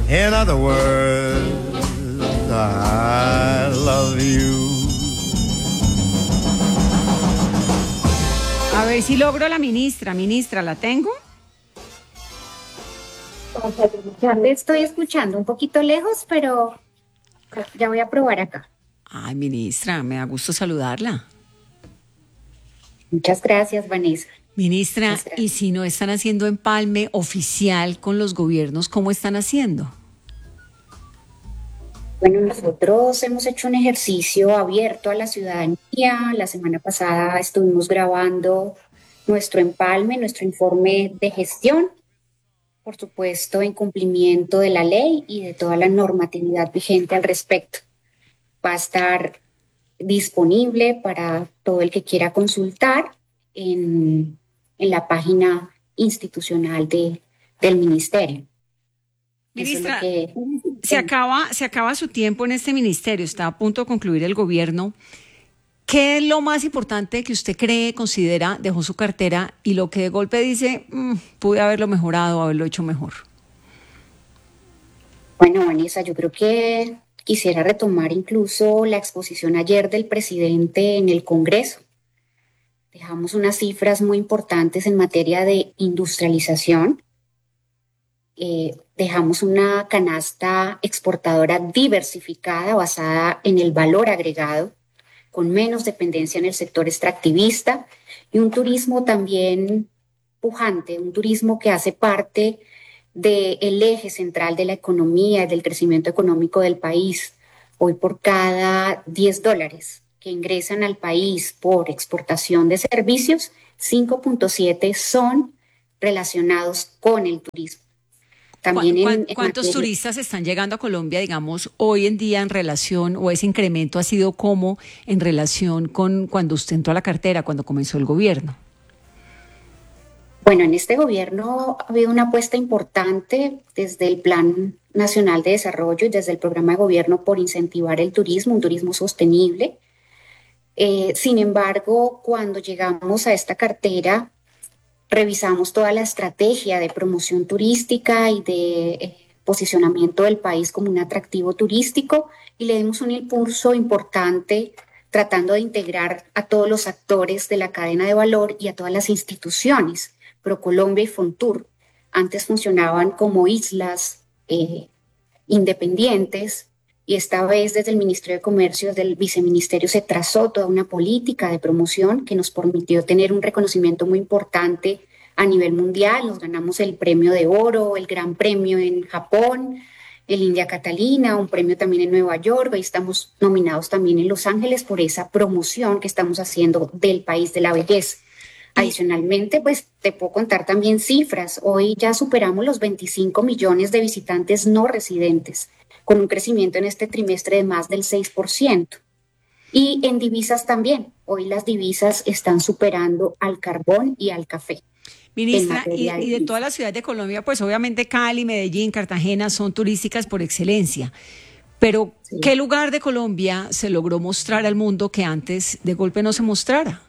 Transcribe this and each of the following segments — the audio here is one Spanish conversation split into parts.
In other words, I love you. A ver si logro la ministra. Ministra, ¿la tengo? Ya te estoy escuchando un poquito lejos, pero ya voy a probar acá. Ay, ministra, me da gusto saludarla. Muchas gracias, Vanessa. Ministra, Muchas gracias. ¿y si no están haciendo empalme oficial con los gobiernos, cómo están haciendo? Bueno, nosotros hemos hecho un ejercicio abierto a la ciudadanía. La semana pasada estuvimos grabando nuestro empalme, nuestro informe de gestión, por supuesto, en cumplimiento de la ley y de toda la normatividad vigente al respecto. Va a estar disponible para todo el que quiera consultar en la página institucional del ministerio. Ministra, Eso es lo que... se acaba su tiempo en este ministerio, está a punto de concluir el gobierno. ¿Qué es lo más importante que usted cree, considera, dejó su cartera y lo que de golpe dice, pude haberlo mejorado, haberlo hecho mejor? Bueno, Vanessa, yo creo que quisiera retomar incluso la exposición ayer del presidente en el Congreso. Dejamos unas cifras muy importantes en materia de industrialización. Dejamos una canasta exportadora diversificada basada en el valor agregado, con menos dependencia en el sector extractivista y un turismo también pujante, un turismo que hace parte del eje central de la economía y del crecimiento económico del país. Hoy por cada $10 que ingresan al país por exportación de servicios, 5.7 son relacionados con el turismo. También ¿Cuántos turistas están llegando a Colombia, digamos, hoy en día en relación, o ese incremento ha sido como en relación con cuando usted entró a la cartera, cuando comenzó el gobierno? Bueno, en este gobierno ha habido una apuesta importante desde el Plan Nacional de Desarrollo y desde el programa de gobierno por incentivar el turismo, un turismo sostenible. Sin embargo, cuando llegamos a esta cartera, revisamos toda la estrategia de promoción turística y de posicionamiento del país como un atractivo turístico y le dimos un impulso importante tratando de integrar a todos los actores de la cadena de valor y a todas las instituciones. ProColombia y Fontur antes funcionaban como islas independientes y esta vez desde el Ministerio de Comercio, desde el Viceministerio, se trazó toda una política de promoción que nos permitió tener un reconocimiento muy importante a nivel mundial. Nos ganamos el premio de oro, el gran premio en Japón, el India Catalina, un premio también en Nueva York. Ahí estamos nominados también en Los Ángeles por esa promoción que estamos haciendo del país de la belleza. Adicionalmente, pues te puedo contar también cifras. Hoy ya superamos los 25 millones de visitantes no residentes, con un crecimiento en este trimestre de más del 6%. Y en divisas también. Hoy las divisas están superando al carbón y al café. Ministra, y de todas las ciudades de Colombia, pues obviamente Cali, Medellín, Cartagena son turísticas por excelencia. Pero, sí, ¿qué lugar de Colombia se logró mostrar al mundo que antes de golpe no se mostrara?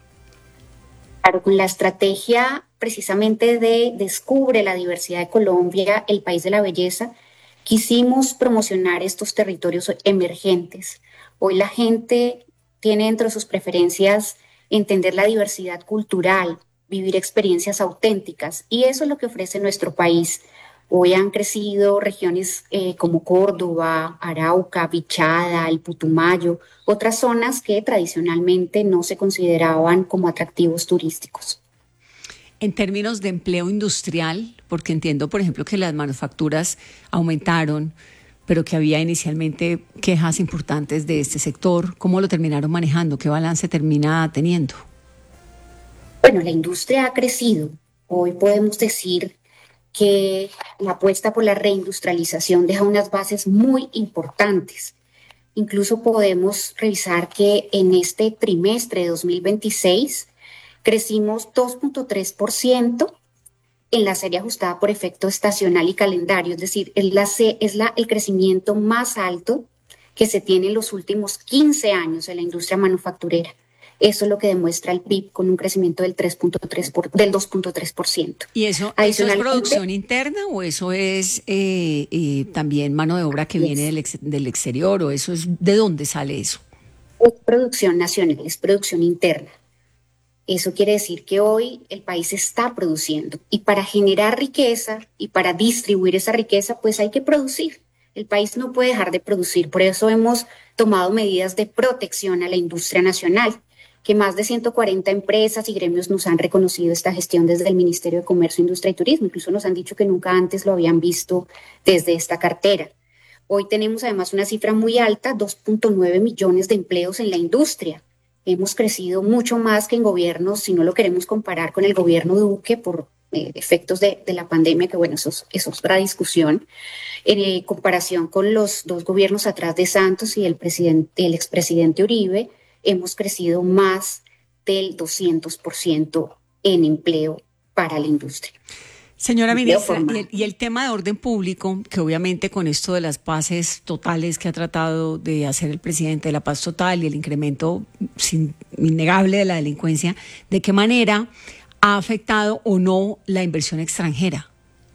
Claro, con la estrategia precisamente de Descubre la diversidad de Colombia, el país de la belleza, quisimos promocionar estos territorios emergentes. Hoy la gente tiene entre sus preferencias entender la diversidad cultural, vivir experiencias auténticas, y eso es lo que ofrece nuestro país. Hoy han crecido regiones como Córdoba, Arauca, Bichada, el Putumayo, otras zonas que tradicionalmente no se consideraban como atractivos turísticos. En términos de empleo industrial, porque entiendo, por ejemplo, que las manufacturas aumentaron, pero que había inicialmente quejas importantes de este sector, ¿cómo lo terminaron manejando? ¿Qué balance termina teniendo? Bueno, la industria ha crecido. Hoy podemos decir que la apuesta por la reindustrialización deja unas bases muy importantes. Incluso podemos revisar que en este trimestre de 2026 crecimos 2.3% en la serie ajustada por efecto estacional y calendario, es decir, el crecimiento más alto que se tiene en los últimos 15 años en la industria manufacturera. Eso es lo que demuestra el PIB con un crecimiento del 2.3%. ¿Y eso es producción interna o eso es también mano de obra que viene del exterior, o eso es de dónde sale eso? Es producción nacional, es producción interna. Eso quiere decir que hoy el país está produciendo, y para generar riqueza y para distribuir esa riqueza, pues hay que producir. El país no puede dejar de producir. Por eso hemos tomado medidas de protección a la industria nacional, que más de 140 empresas y gremios nos han reconocido esta gestión desde el Ministerio de Comercio, Industria y Turismo. Incluso nos han dicho que nunca antes lo habían visto desde esta cartera. Hoy tenemos además una cifra muy alta, 2.9 millones de empleos en la industria. Hemos crecido mucho más que en gobiernos, si no lo queremos comparar con el gobierno Duque por efectos de la pandemia, que bueno, eso es otra discusión. En comparación con los dos gobiernos atrás de Santos y el expresidente Uribe, hemos crecido más del 200% en empleo para la industria. Señora ministra, y el tema de orden público, que obviamente con esto de las paces totales que ha tratado de hacer el presidente, de la paz total y el incremento innegable de la delincuencia, ¿de qué manera ha afectado o no la inversión extranjera?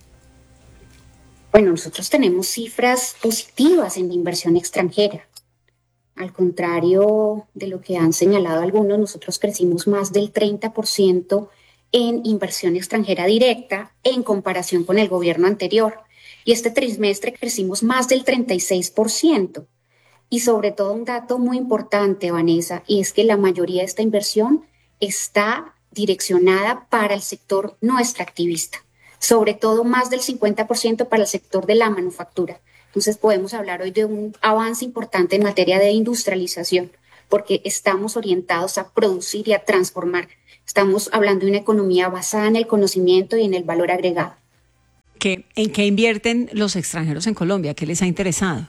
Bueno, nosotros tenemos cifras positivas en la inversión extranjera. Al contrario de lo que han señalado algunos, nosotros crecimos más del 30% en inversión extranjera directa en comparación con el gobierno anterior. Y este trimestre crecimos más del 36%. Y sobre todo un dato muy importante, Vanessa, y es que la mayoría de esta inversión está direccionada para el sector no extractivista. Sobre todo más del 50% para el sector de la manufactura. Entonces podemos hablar hoy de un avance importante en materia de industrialización, porque estamos orientados a producir y a transformar. Estamos hablando de una economía basada en el conocimiento y en el valor agregado. ¿En qué invierten los extranjeros en Colombia? ¿Qué les ha interesado?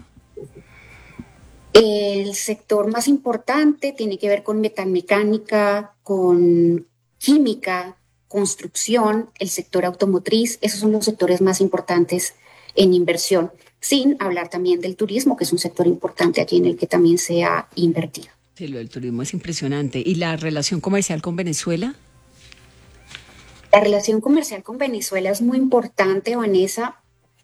El sector más importante tiene que ver con metalmecánica, con química, construcción, el sector automotriz. Esos son los sectores más importantes en inversión, sin hablar también del turismo, que es un sector importante aquí en el que también se ha invertido. Sí, lo del turismo es impresionante. ¿Y la relación comercial con Venezuela? La relación comercial con Venezuela es muy importante, Vanessa,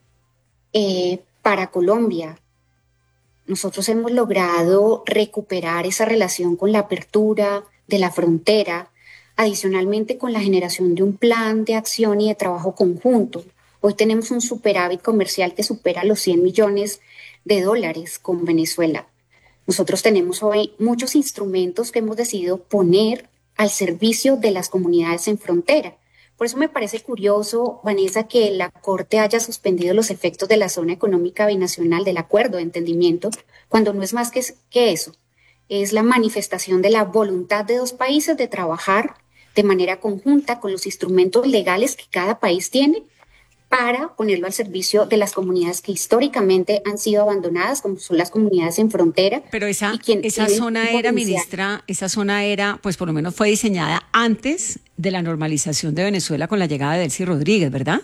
para Colombia. Nosotros hemos logrado recuperar esa relación con la apertura de la frontera, adicionalmente con la generación de un plan de acción y de trabajo conjunto. Hoy tenemos un superávit comercial que supera los $100 millones con Venezuela. Nosotros tenemos hoy muchos instrumentos que hemos decidido poner al servicio de las comunidades en frontera. Por eso me parece curioso, Vanessa, que la Corte haya suspendido los efectos de la zona económica binacional del acuerdo de entendimiento, cuando no es más que eso. Es la manifestación de la voluntad de dos países de trabajar de manera conjunta con los instrumentos legales que cada país tiene para ponerlo al servicio de las comunidades que históricamente han sido abandonadas, como son las comunidades en frontera. Pero esa zona era, ministra, esa zona era, pues por lo menos fue diseñada antes de la normalización de Venezuela con la llegada de Delcy Rodríguez, ¿verdad?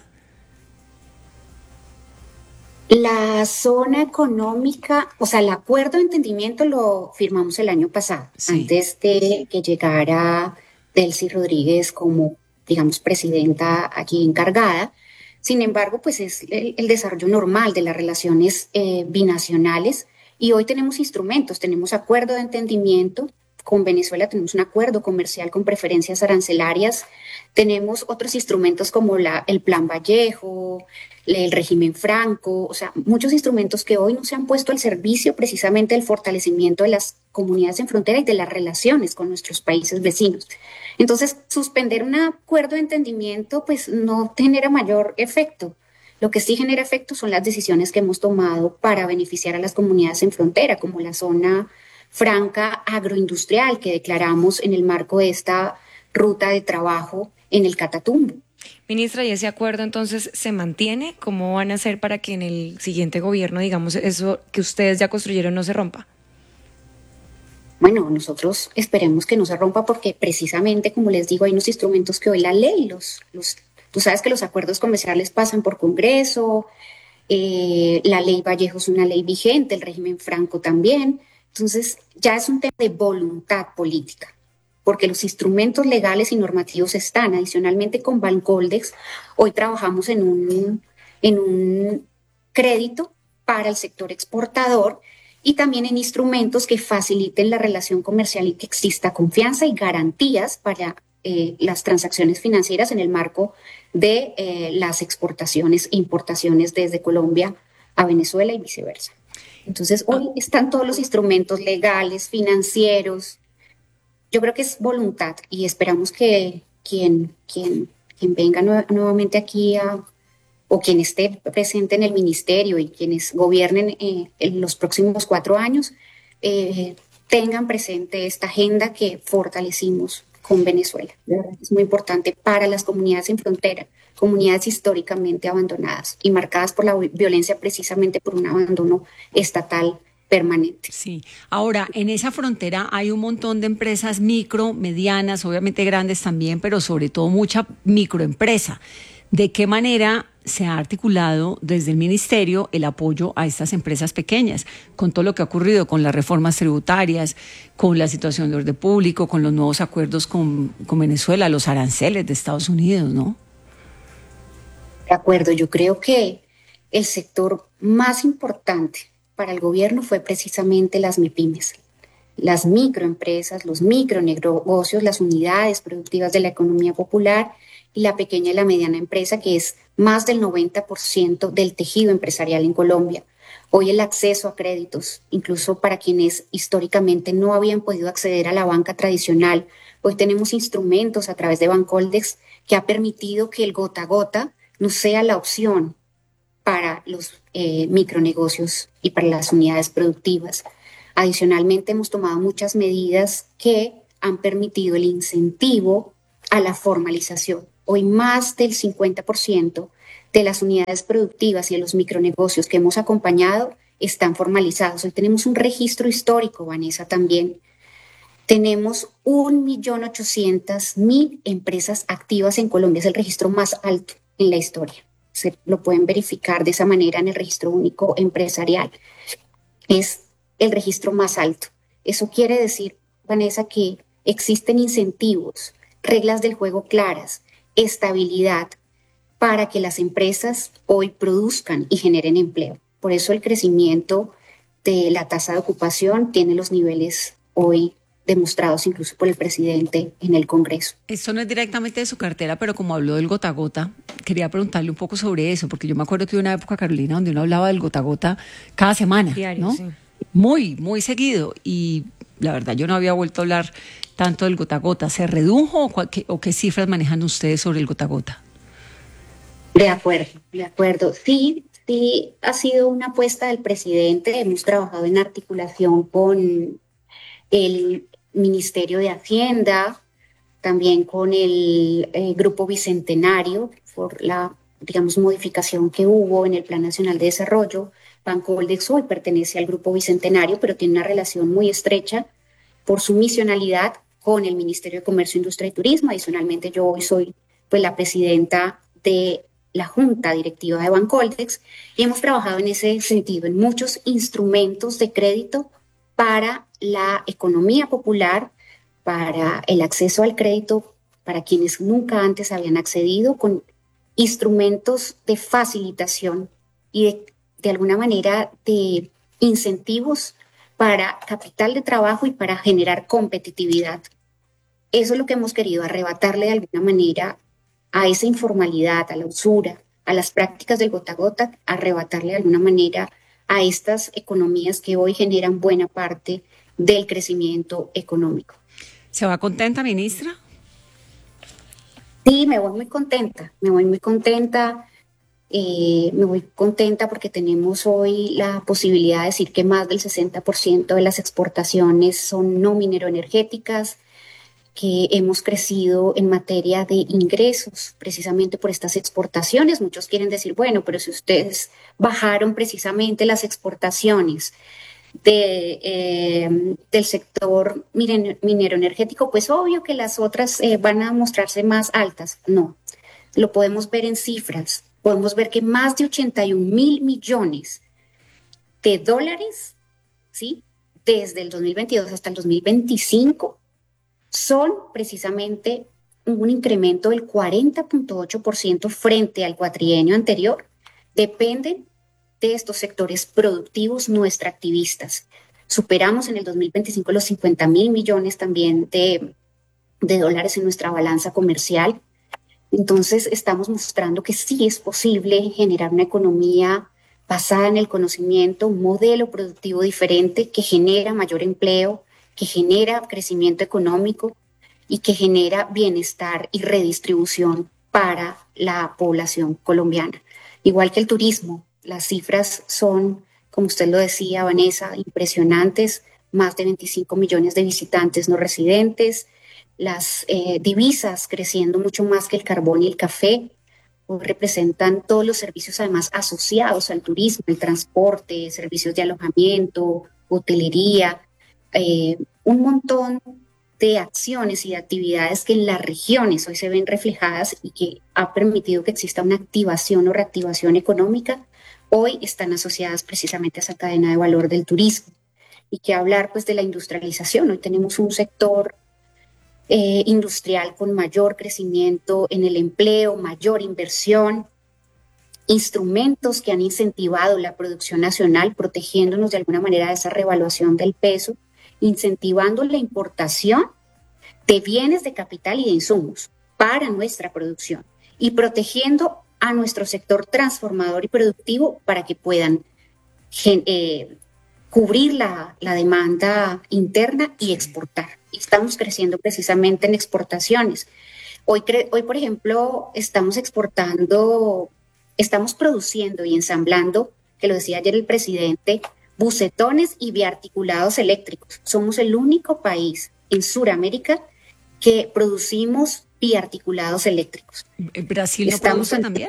La zona económica, o sea, el acuerdo de entendimiento lo firmamos el año pasado, sí, antes de que llegara Delcy Rodríguez como, digamos, presidenta aquí encargada. Sin embargo, pues es el desarrollo normal de las relaciones binacionales, y hoy tenemos instrumentos, tenemos acuerdo de entendimiento con Venezuela, tenemos un acuerdo comercial con preferencias arancelarias, tenemos otros instrumentos como el Plan Vallejo, el régimen Franco, o sea, muchos instrumentos que hoy no se han puesto al servicio precisamente del fortalecimiento de las comunidades en frontera y de las relaciones con nuestros países vecinos. Entonces, suspender un acuerdo de entendimiento pues no genera mayor efecto. Lo que sí genera efecto son las decisiones que hemos tomado para beneficiar a las comunidades en frontera, como la zona franca agroindustrial que declaramos en el marco de esta ruta de trabajo en el Catatumbo. Ministra, ¿y ese acuerdo entonces se mantiene? ¿Cómo van a hacer para que en el siguiente gobierno, digamos, eso que ustedes ya construyeron no se rompa? Bueno, nosotros esperemos que no se rompa porque precisamente, como les digo, hay unos instrumentos que hoy la ley, tú sabes que los acuerdos comerciales pasan por Congreso, la ley Vallejo es una ley vigente, el régimen Franco también, entonces ya es un tema de voluntad política. porque los instrumentos legales y normativos están. Adicionalmente, con Bancoldex, hoy trabajamos en un crédito para el sector exportador y también en instrumentos que faciliten la relación comercial y que exista confianza y garantías para las transacciones financieras en el marco de las exportaciones e importaciones desde Colombia a Venezuela y viceversa. Entonces, hoy están todos los instrumentos legales, financieros. Yo creo que es voluntad y esperamos que quien venga nuevamente aquí o quien esté presente en el ministerio y quienes gobiernen en los próximos 4 años tengan presente esta agenda que fortalecimos con Venezuela. De verdad, es muy importante para las comunidades en frontera, comunidades históricamente abandonadas y marcadas por la violencia precisamente por un abandono estatal permanente. Sí. Ahora, en esa frontera hay un montón de empresas micro, medianas, obviamente grandes también, pero sobre todo mucha microempresa. ¿De qué manera se ha articulado desde el ministerio el apoyo a estas empresas pequeñas, con todo lo que ha ocurrido con las reformas tributarias, con la situación de orden público, con los nuevos acuerdos con Venezuela, los aranceles de Estados Unidos, ¿no? De acuerdo, yo creo que el sector más importante para el gobierno fue precisamente las MIPYMES, las microempresas, los micronegocios, las unidades productivas de la economía popular y la pequeña y la mediana empresa, que es más del 90% del tejido empresarial en Colombia. Hoy el acceso a créditos, incluso para quienes históricamente no habían podido acceder a la banca tradicional, hoy tenemos instrumentos a través de Bancoldex que ha permitido que el gota a gota no sea la opción para los micronegocios y para las unidades productivas. Adicionalmente, hemos tomado muchas medidas que han permitido el incentivo a la formalización. Hoy más del 50% de las unidades productivas y de los micronegocios que hemos acompañado están formalizados. Hoy tenemos un registro histórico, Vanessa, también. Tenemos 1.800.000 empresas activas en Colombia. Es el registro más alto en la historia. Se lo pueden verificar de esa manera en el registro único empresarial. Es el registro más alto. Eso quiere decir, Vanessa, que existen incentivos, reglas del juego claras, estabilidad para que las empresas hoy produzcan y generen empleo. Por eso el crecimiento de la tasa de ocupación tiene los niveles hoy demostrados incluso por el presidente en el Congreso. Esto no es directamente de su cartera, pero como habló del gota a gota, quería preguntarle un poco sobre eso, porque yo me acuerdo que hubo una época, Carolina, donde uno hablaba del gota a gota cada semana, diario, ¿no? Sí. Muy, muy seguido. Y la verdad, yo no había vuelto a hablar tanto del gota a gota. ¿Se redujo o qué cifras manejan ustedes sobre el gota a gota? De acuerdo. Sí, ha sido una apuesta del presidente. Hemos trabajado en articulación con el Ministerio de Hacienda, también con el Grupo Bicentenario, por la, modificación que hubo en el Plan Nacional de Desarrollo. Bancoldex hoy pertenece al Grupo Bicentenario, pero tiene una relación muy estrecha por su misionalidad con el Ministerio de Comercio, Industria y Turismo. Adicionalmente, yo hoy soy la presidenta de la Junta Directiva de Bancoldex y hemos trabajado en ese sentido, en muchos instrumentos de crédito para la economía popular, para el acceso al crédito, para quienes nunca antes habían accedido, con instrumentos de facilitación y de alguna manera de incentivos para capital de trabajo y para generar competitividad. Eso es lo que hemos querido, arrebatarle de alguna manera a esa informalidad, a la usura, a las prácticas del gota a gota, arrebatarle de alguna manera a estas economías que hoy generan buena parte del crecimiento económico. ¿Se va contenta, ministra? Sí, me voy muy contenta. Me voy contenta porque tenemos hoy la posibilidad de decir que más del 60% de las exportaciones son no mineroenergéticas, que hemos crecido en materia de ingresos precisamente por estas exportaciones. Muchos quieren decir, bueno, pero si ustedes bajaron precisamente las exportaciones del sector minero energético, pues obvio que las otras van a mostrarse más altas. No, lo podemos ver en cifras. Podemos ver que más de 81.000 millones de dólares, ¿sí?, desde el 2022 hasta el 2025, son precisamente un incremento del 40.8% frente al cuatrienio anterior, dependen de estos sectores productivos no extractivistas. Superamos en el 2025 los 50.000 millones también de dólares en nuestra balanza comercial. Entonces estamos mostrando que sí es posible generar una economía basada en el conocimiento, un modelo productivo diferente que genera mayor empleo, que genera crecimiento económico y que genera bienestar y redistribución para la población colombiana. Igual que el turismo, las cifras son, como usted lo decía, Vanessa, impresionantes, más de 25 millones de visitantes no residentes, las divisas creciendo mucho más que el carbón y el café, representan todos los servicios además asociados al turismo, el transporte, servicios de alojamiento, hotelería, un montón de acciones y de actividades que en las regiones hoy se ven reflejadas y que ha permitido que exista una activación o reactivación económica, hoy están asociadas precisamente a esa cadena de valor del turismo. Y que hablar pues de la industrialización, hoy tenemos un sector industrial con mayor crecimiento en el empleo, mayor inversión, instrumentos que han incentivado la producción nacional, protegiéndonos de alguna manera de esa revaluación del peso, incentivando la importación de bienes de capital y de insumos para nuestra producción y protegiendo a nuestro sector transformador y productivo para que puedan cubrir la demanda interna y exportar. Estamos creciendo precisamente en exportaciones. Hoy, por ejemplo, estamos produciendo y ensamblando, que lo decía ayer el presidente, bucetones y biarticulados eléctricos. Somos el único país en Sudamérica que producimos biarticulados eléctricos. ¿Brasil no produce también?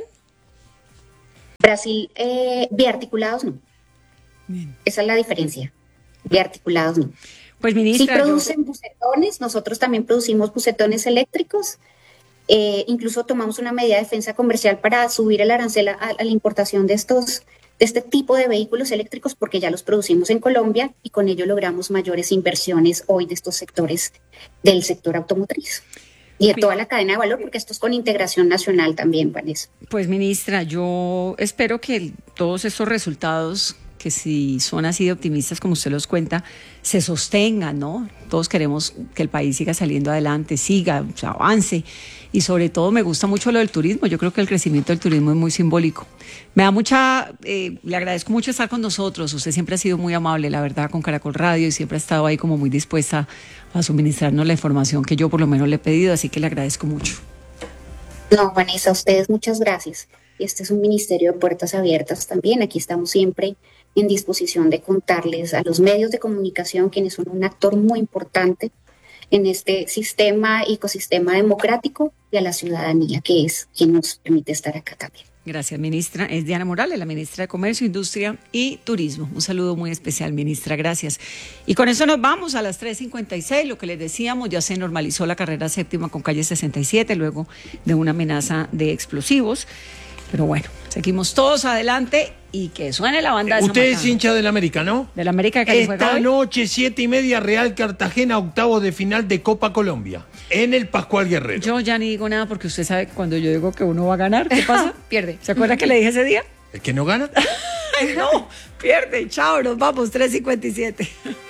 Brasil, biarticulados no. Bien. Esa es la diferencia. Biarticulados no. Pues, ministra, sí producen bucetones, nosotros también producimos bucetones eléctricos. Incluso tomamos una medida de defensa comercial para subir el arancel a la importación de este tipo de vehículos eléctricos porque ya los producimos en Colombia y con ello logramos mayores inversiones hoy de estos sectores del sector automotriz. Y de toda la cadena de valor, porque esto es con integración nacional también, Vanessa. Pues, ministra, yo espero que todos estos resultados, que si son así de optimistas como usted los cuenta, se sostengan, ¿no? Todos queremos que el país siga saliendo adelante, o sea, avance. Y sobre todo me gusta mucho lo del turismo. Yo creo que el crecimiento del turismo es muy simbólico. Me da le agradezco mucho estar con nosotros. Usted siempre ha sido muy amable, la verdad, con Caracol Radio y siempre ha estado ahí como muy dispuesta a suministrarnos la información que yo por lo menos le he pedido, así que le agradezco mucho. No, Vanessa, a ustedes muchas gracias. Y este es un ministerio de puertas abiertas también. Aquí estamos siempre en disposición de contarles a los medios de comunicación, quienes son un actor muy importante en este ecosistema democrático, y a la ciudadanía, que es quien nos permite estar acá también. Gracias, ministra. Es Diana Morales, la ministra de Comercio, Industria y Turismo. Un saludo muy especial, ministra. Gracias. Y con eso nos vamos a las 3:56. Lo que les decíamos, ya se normalizó la carrera séptima con calle 67, luego de una amenaza de explosivos. Pero bueno, seguimos todos adelante y que suene la banda de Usted es hincha del América, ¿no? Del América que esta noche, 7:30, Real Cartagena, octavos de final de Copa Colombia, en el Pascual Guerrero. Yo ya ni digo nada porque usted sabe que cuando yo digo que uno va a ganar, ¿qué pasa? Pierde. ¿Se acuerda que le dije ese día? ¿El que no gana? No, pierde. Chao, nos vamos, 3:57.